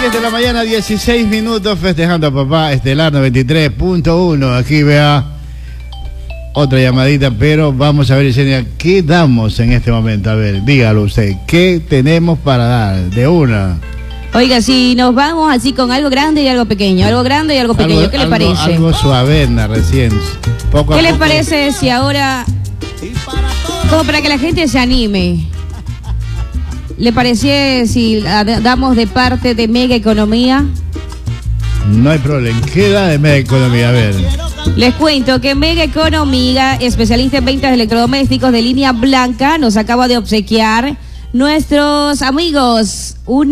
10 de la mañana, 16 minutos, festejando a papá Estelar 93.1. Aquí vea otra llamadita, pero vamos a ver, Yesenia, ¿qué damos en este momento? A ver, dígalo usted, ¿qué tenemos para dar? De una. Oiga, si nos vamos así con algo grande y algo pequeño, algo grande y algo pequeño, ¿qué le parece? Algo suavena recién. Poco ¿Qué le parece si ahora, como para que la gente se anime, le parece si damos de parte de Mega Economía? No hay problema. ¿Qué da de Mega Economía? A ver. Les cuento que Mega Economía, especialista en ventas de electrodomésticos de línea blanca, nos acaba de obsequiar nuestros amigos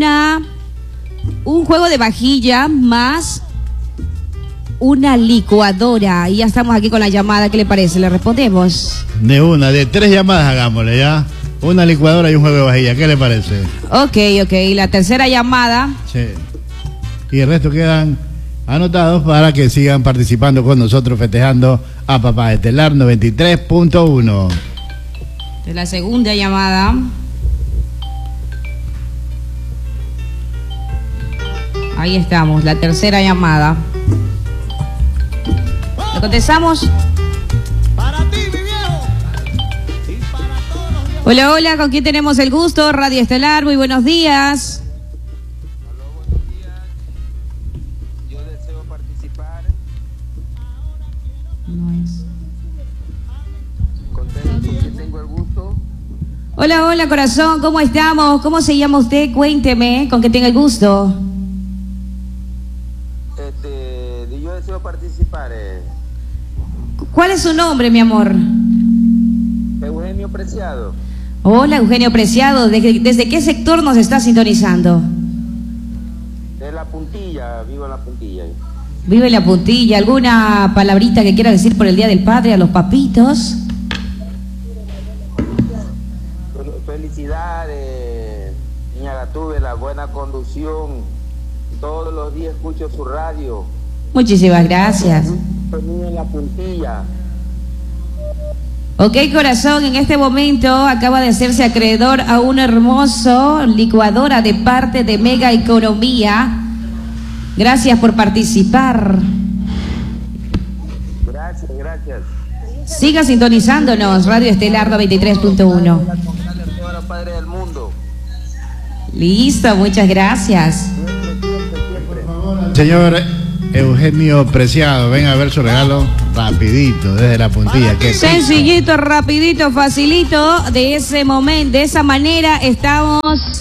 un juego de vajilla más una licuadora. Y ya estamos aquí con la llamada. ¿Qué le parece? ¿Le respondemos? De 3 llamadas hagámosle ya. Una licuadora y un juego de vajilla. ¿Qué le parece? Ok. La tercera llamada. Sí. Y el resto quedan anotados para que sigan participando con nosotros festejando a papá Estelar 93.1. De la segunda llamada. Ahí estamos, la tercera llamada. ¿Lo contestamos? Hola, ¿con quién tenemos el gusto? Radio Estelar, muy buenos días. Hola, buenos días. Yo deseo participar. No es. Contento, que tengo el gusto. Hola, corazón, ¿cómo estamos? ¿Cómo se llama usted? Cuénteme, con que tenga el gusto. Yo deseo participar. ¿Cuál es su nombre, mi amor? Eugenio Preciado. Hola, Eugenio Preciado. ¿Desde qué sector nos está sintonizando? De La Puntilla, vivo en La Puntilla. Vive en La Puntilla. ¿Alguna palabrita que quiera decir por el Día del Padre a los papitos? Felicidades, niña Gatúbela, la buena conducción. Todos los días escucho su radio. Muchísimas gracias. En La Puntilla. Ok, corazón, en este momento acaba de hacerse acreedor a un hermoso licuadora de parte de Mega Economía. Gracias por participar. Gracias. Siga sintonizándonos, Radio Estelar 93.1. Padre del mundo. Listo, muchas gracias. Señor Eugenio Preciado, venga a ver su regalo rapidito desde La Puntilla. Sencillito, rapidito, facilito. De esa manera estamos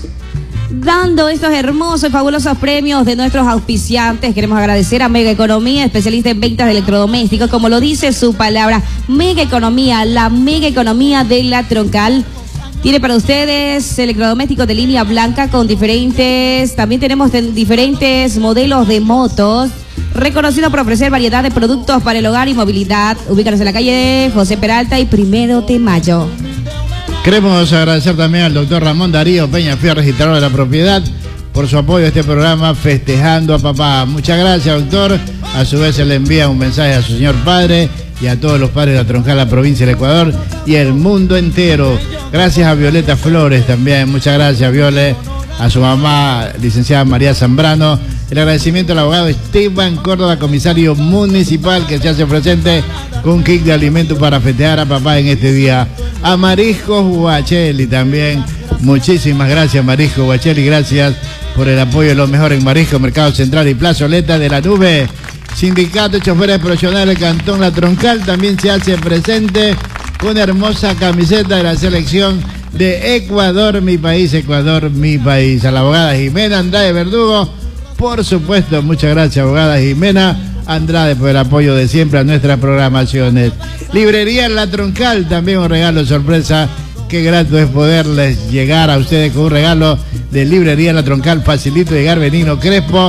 dando estos hermosos y fabulosos premios de nuestros auspiciantes. Queremos agradecer a Mega Economía, especialista en ventas de electrodomésticos, como lo dice su palabra, Mega Economía, la Mega Economía de la Troncal. Tiene para ustedes electrodomésticos de línea blanca con también tenemos diferentes modelos de motos, reconocido por ofrecer variedad de productos para el hogar y movilidad. Ubícanos en la calle José Peralta y 1 de Mayo. Queremos agradecer también al doctor Ramón Darío Peña Fía, registrador de la propiedad, por su apoyo a este programa Festejando a Papá. Muchas gracias, doctor. A su vez se le envía un mensaje a su señor padre y a todos los padres de la Troncal, la provincia del Ecuador y el mundo entero. Gracias a Violeta Flores también, muchas gracias, Viole. A su mamá, licenciada María Zambrano. El agradecimiento al abogado Esteban Córdoba, comisario municipal, que se hace presente con un kit de alimentos para festejar a papá en este día. A Mariscos Huacheli también, muchísimas gracias, Mariscos Huacheli, gracias por el apoyo de lo mejor en Marisco, Mercado Central y Plazoleta de la Nube. Sindicato de Choferes Profesionales Cantón La Troncal también se hace presente con una hermosa camiseta de la selección de Ecuador, mi país, Ecuador, mi país. A la abogada Jimena Andrade Verdugo, por supuesto, muchas gracias, abogada Jimena Andrade, por el apoyo de siempre a nuestras programaciones. Librería La Troncal, también un regalo sorpresa. Qué grato es poderles llegar a ustedes con un regalo de Librería La Troncal. Facilito llegar, Benigno Crespo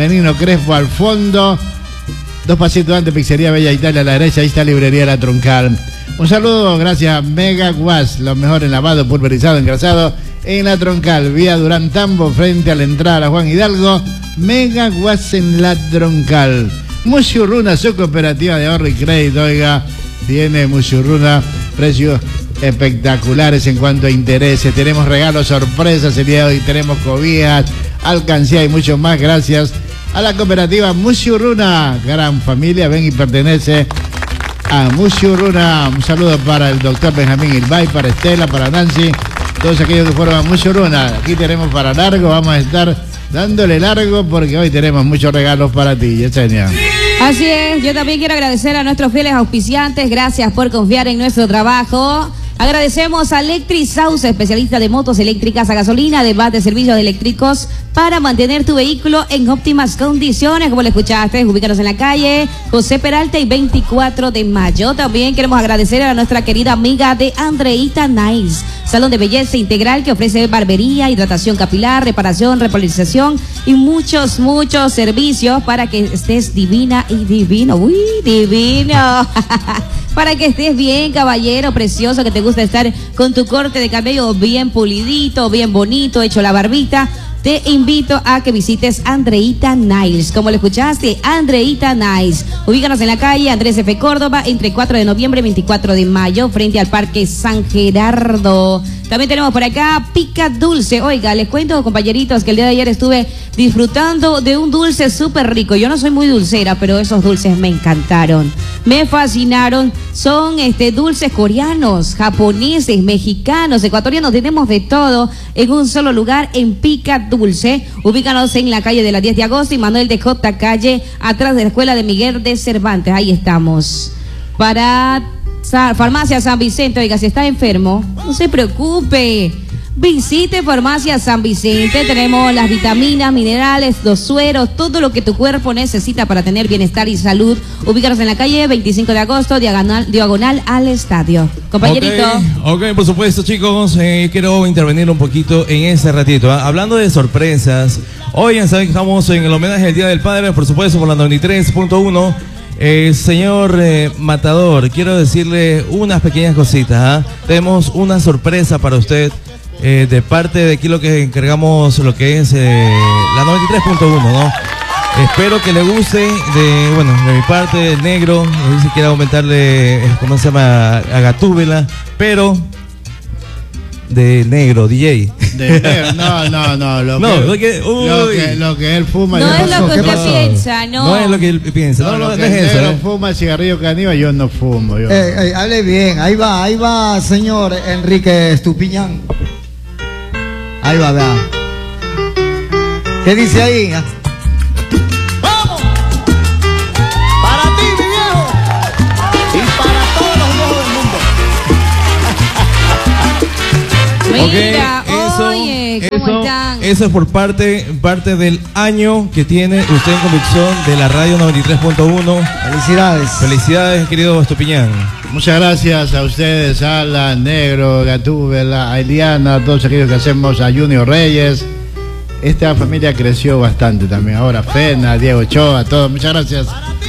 al fondo. 2 pasitos antes, Pizzería Bella Italia a la derecha, ahí está Librería La Troncal. Un saludo, gracias a Mega Guas, lo mejor en lavado, pulverizado, engrasado en La Troncal, vía Durán Tambo, frente a la entrada a la Juan Hidalgo. Mega Guas en La Troncal. Muchurruna, su cooperativa de ahorro y crédito, oiga, tiene Muchurruna precios espectaculares en cuanto a intereses. Tenemos regalos sorpresas el día de hoy, tenemos cobijas, alcancía y mucho más gracias a la cooperativa Musiurruna, gran familia, ven y pertenece a Musiurruna. Un saludo para el doctor Benjamín Ilbay, para Estela, para Nancy, todos aquellos que fueron a Musiurruna. Aquí tenemos para largo, vamos a estar dándole largo porque hoy tenemos muchos regalos para ti, Yesenia. Así es, yo también quiero agradecer a nuestros fieles auspiciantes, gracias por confiar en nuestro trabajo. Agradecemos a Electrisaus, especialista de motos eléctricas a gasolina, además de servicios eléctricos para mantener tu vehículo en óptimas condiciones. Como lo escuchaste, ubícanos en la calle José Peralta y 24 de mayo. También queremos agradecer a nuestra querida amiga de Andreita Nice, salón de belleza integral que ofrece barbería, hidratación capilar, reparación, repolarización y muchos servicios para que estés divina y divino. ¡Uy, divino! Para que estés bien, caballero, precioso, que te gusta estar con tu corte de cabello bien pulidito, bien bonito, hecho la barbita. Te invito a que visites Andreita Nice. Como lo escuchaste, Andreita Nice. Ubícanos en la calle Andrés F. Córdoba, entre 4 de noviembre y 24 de mayo, frente al Parque San Gerardo. También tenemos por acá Pica Dulce. Oiga, les cuento, compañeritos, que el día de ayer estuve disfrutando de un dulce súper rico. Yo no soy muy dulcera, pero esos dulces me encantaron. Me fascinaron. Son dulces coreanos, japoneses, mexicanos, ecuatorianos. Tenemos de todo en un solo lugar, en Pica Dulce. Ubícanos en la calle de la 10 de agosto y Manuel de J. Calle, atrás de la Escuela de Miguel de Cervantes. Ahí estamos. Para Farmacia San Vicente, oiga, si está enfermo, no se preocupe. Visite Farmacia San Vicente. Tenemos las vitaminas, minerales, los sueros, todo lo que tu cuerpo necesita para tener bienestar y salud. Ubícanos en la calle 25 de agosto, diagonal al estadio. Compañerito. Ok, por supuesto, chicos. Quiero intervenir un poquito en ese ratito. Hablando de sorpresas, hoy saben que estamos en el homenaje al Día del Padre, por supuesto, por la 93.1. Señor Matador, quiero decirle unas pequeñas cositas. Tenemos una sorpresa para usted de parte de aquí lo que encargamos, lo que es la 93.1, ¿no? Espero que le guste de mi parte, el negro. No sé si quiere aumentarle, ¿cómo se llama? A Gatúbela, pero de negro, DJ. De negro, no. Lo que él fuma. No es lo que usted piensa, no. No es lo que él piensa. No es eso. Negro fuma cigarrillo caníbal, yo no fumo. Hable bien, ahí va, señor Enrique Estupiñán. Ahí va, vea. ¿Qué dice ahí? ¡Vamos! Para ti, mi viejo. Y para todos los viejos del mundo. Mira, oye, ¿cómo están? Eso es por parte del año que tiene usted en conducción de la radio 93.1. Felicidades, querido Estupiñán. Muchas gracias a ustedes, Alan, Negro, Gatúbela, a Eliana, a todos aquellos que hacemos, a Junior Reyes. Esta familia creció bastante también. Ahora Fena, Diego Ochoa, a todos. Muchas gracias.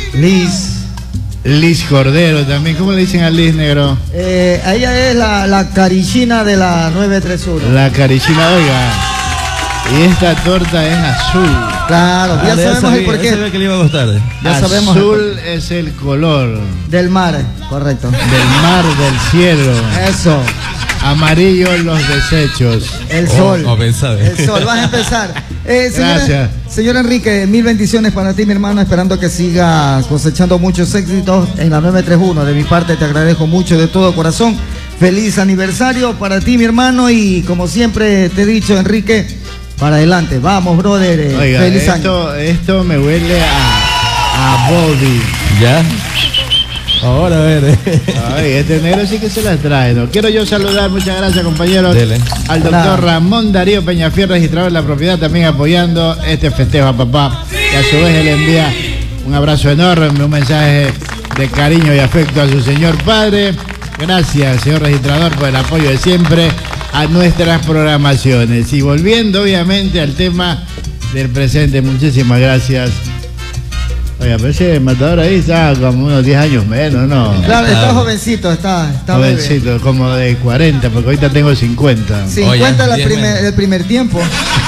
Liz Cordero también. ¿Cómo le dicen a Liz, Negro? Ella es la carichina de la 931. La carichina, oiga. Y esta torta es azul. Claro, ya sabemos el porqué. Ya sabía que le iba a gustar. Ya sabemos. Azul es el color del mar, correcto. Del mar, del cielo. Eso. Amarillo los desechos. El sol. El sol. Vas a empezar. Gracias. Señor Enrique, 1000 bendiciones para ti, mi hermano. Esperando que sigas cosechando muchos éxitos en la 931. De mi parte, te agradezco mucho de todo corazón. Feliz aniversario para ti, mi hermano. Y como siempre te he dicho, Enrique, para adelante. Vamos, brother. Oiga, feliz año. Esto me huele a Bobby. ¿Ya? Ahora a ver. Ay, este negro sí que se las trae, ¿no? Quiero yo saludar, muchas gracias, compañeros. Dele. Al doctor Ramón Darío Peñafiel, registrador de la propiedad, también apoyando este festejo a papá. Y a su vez él envía un abrazo enorme, un mensaje de cariño y afecto a su señor padre. Gracias, señor registrador, por el apoyo de siempre a nuestras programaciones. Y volviendo, obviamente, al tema del presente, muchísimas gracias. Oiga, pero ese Matador ahí está como unos 10 años menos, ¿no? Claro, está jovencito, está jovencito, bebé. Como de 40, porque ahorita tengo 50. 50 del primer tiempo.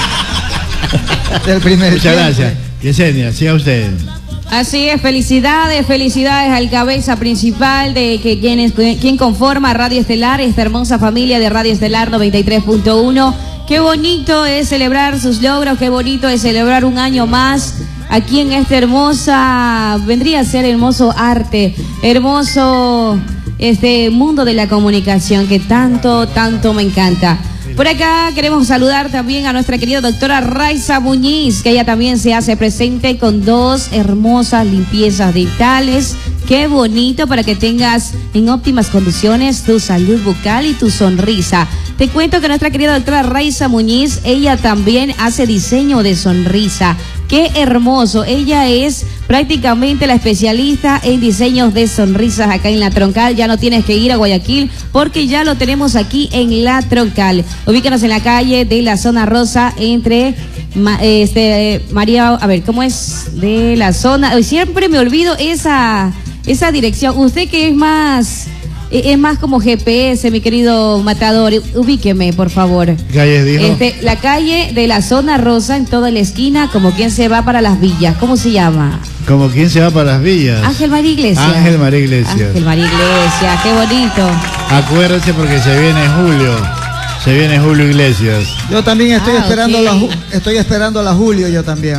Del primer Muchas tiempo. Gracias. Yesenia, siga usted. Así es, felicidades al cabeza principal de quien conforma Radio Estelar, esta hermosa familia de Radio Estelar 93.1, Qué bonito es celebrar sus logros, qué bonito es celebrar un año más aquí en esta hermosa, vendría a ser hermoso arte, hermoso mundo de la comunicación que tanto me encanta. Por acá queremos saludar también a nuestra querida doctora Raiza Muñiz, que ella también se hace presente con 2 hermosas limpiezas dentales. Qué bonito para que tengas en óptimas condiciones tu salud bucal y tu sonrisa. Te cuento que nuestra querida doctora Raiza Muñiz, ella también hace diseño de sonrisa. Qué hermoso, ella es prácticamente la especialista en diseños de sonrisas acá en La Troncal. Ya no tienes que ir a Guayaquil porque ya lo tenemos aquí en La Troncal. Ubícanos en la calle de la Zona Rosa entre María, a ver, ¿cómo es? De la zona, siempre me olvido esa dirección. Usted que es más como GPS, mi querido Matador, ubíqueme, por favor. Calles dijo. La calle de la Zona Rosa, en toda la esquina, como quien se va para las villas. ¿Cómo se llama? Como quien se va para las villas. Ángel María Iglesias. Ángel María Iglesias. Ángel María Iglesias, qué bonito. Acuérdese porque se viene Julio. Se viene Julio Iglesias. Yo también estoy esperando okay. Estoy esperando a la Julio, yo también.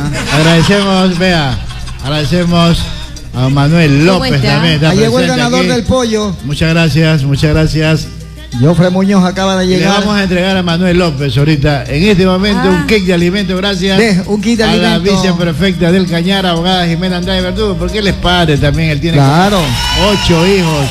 Agradecemos a Manuel López también. Ahí llegó el ganador del pollo. Muchas gracias. Jofre Muñoz acaba de llegar. Le vamos a entregar a Manuel López ahorita, en este momento, un kit de alimento, gracias un kit de a la alimento. viceprefecta del Cañar, abogada Jimena Andrade Verdugo, porque él es padre también, él tiene 8 hijos.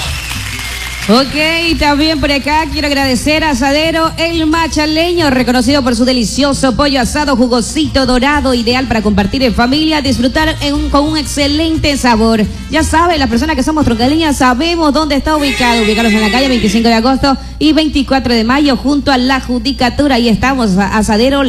Ok, también por acá quiero agradecer a Asadero El Machaleño, reconocido por su delicioso pollo asado jugosito, dorado, ideal para compartir en familia, disfrutar con un excelente sabor. Ya saben, las personas que somos troncaleñas sabemos dónde está ubicado. Ubicados en la calle 25 de agosto y 24 de mayo junto a la Judicatura. Ahí estamos, Asadero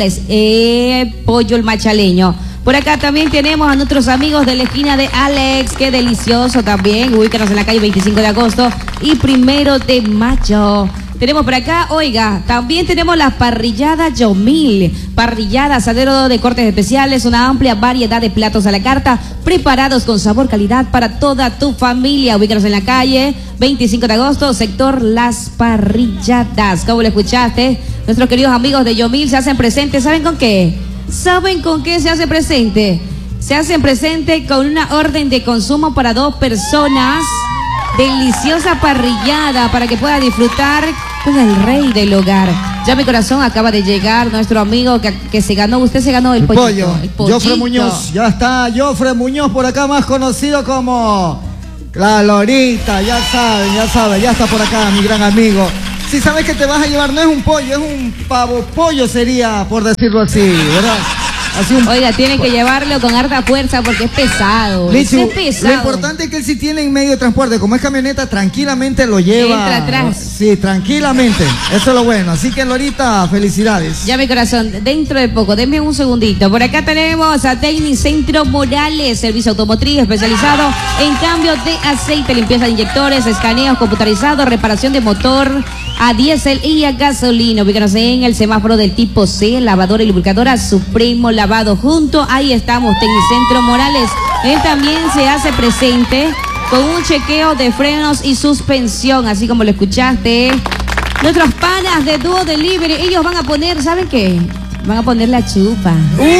Pollo El Machaleño. Por acá también tenemos a nuestros amigos de la esquina de Alex, qué delicioso también. Ubícanos en la calle 25 de agosto y 1 de mayo. Tenemos por acá, oiga, también tenemos la parrillada Yomil. Parrillada, asadero de cortes especiales, una amplia variedad de platos a la carta, preparados con sabor, calidad para toda tu familia. Ubícanos en la calle 25 de agosto, sector Las Parrilladas. ¿Cómo lo escuchaste? Nuestros queridos amigos de Yomil se hacen presentes, ¿saben con qué? ¿Saben con qué se hace presente? Se hacen presente con una orden de consumo para 2 personas. Deliciosa parrillada para que pueda disfrutar con el rey del hogar. Ya mi corazón acaba de llegar nuestro amigo que se ganó. Usted se ganó el pollito. Jofre Muñoz. Ya está Jofre Muñoz por acá, más conocido como La Lorita. Ya sabe, ya está por acá mi gran amigo. Si sabes que te vas a llevar, no es un pollo, es un pavo pollo sería, por decirlo así, ¿verdad? Así Oiga, tiene que llevarlo con harta fuerza porque es pesado. Lichu, es pesado. Lo importante es que él sí tiene en medio de transporte, como es camioneta, tranquilamente lo lleva. Entra atrás. Sí, tranquilamente. Eso es lo bueno. Así que Lorita, felicidades. Ya mi corazón, dentro de poco, denme un segundito. Por acá tenemos a Tecnicentro Morales, servicio automotriz especializado en cambio de aceite, limpieza de inyectores, escaneos computarizados, reparación de motor a diésel y a gasolina. Ubícanos en el semáforo del tipo C, lavadora y lubricadora Supremo Lavado. Junto, ahí estamos, Tecnicentro Morales. Él también se hace presente con un chequeo de frenos y suspensión, así como lo escuchaste. Nuestros panas de Dúo Delivery, ellos van a poner, ¿saben qué? Van a poner la chupa.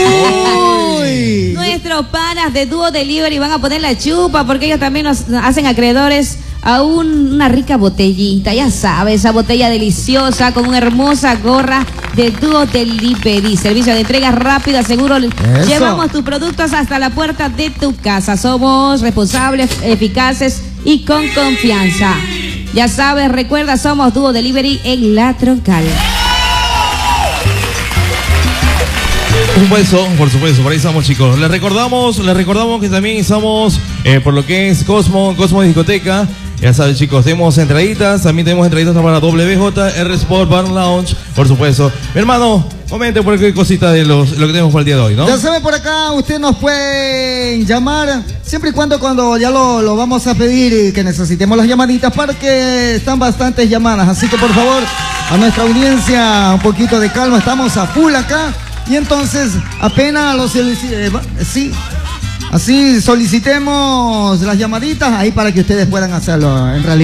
¡Uy! Nuestros panas de Dúo Delivery van a poner la chupa porque ellos también nos hacen acreedores a una rica botellita, ya sabes, esa botella deliciosa con una hermosa gorra de Dúo Delivery, servicio de entrega rápida, seguro. Llevamos tus productos hasta la puerta de tu casa. Somos responsables, eficaces y con confianza. Ya sabes, recuerda, somos Dúo Delivery en La Troncal. Por supuesto, por ahí estamos, chicos. Les recordamos que también estamos por lo que es Cosmo Discoteca. Ya saben, chicos, tenemos entraditas, también tenemos entraditas para WJR Sport Bar Lounge, por supuesto. Mi hermano, comente por qué cosita de lo que tenemos para el día de hoy, ¿no? Ya saben, por acá usted nos puede llamar, siempre y cuando ya lo vamos a pedir que necesitemos las llamaditas, porque están bastantes llamadas. Así que, por favor, a nuestra audiencia, un poquito de calma, estamos a full acá. Y entonces, apenas así solicitemos las llamaditas ahí para que ustedes puedan hacerlo en realidad.